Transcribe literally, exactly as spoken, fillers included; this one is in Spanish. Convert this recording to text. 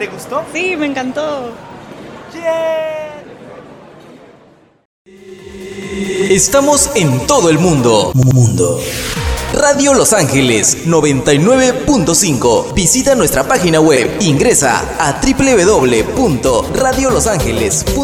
¿Te gustó? Sí, me encantó. Yeah. Estamos en todo el mundo. Mundo. Radio Los Ángeles noventa y nueve punto cinco. Visita nuestra página web. Ingresa a doble u doble u doble u punto radio los ángeles punto com.